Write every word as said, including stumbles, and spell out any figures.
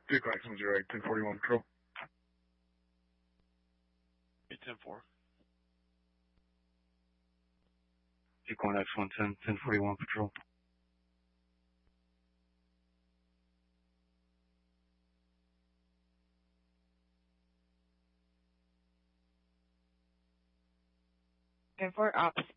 Vehicle X zero eight, ten forty-one Patrol. eight ten four. Vehicle X one ten, ten forty-one Patrol. ten four, ops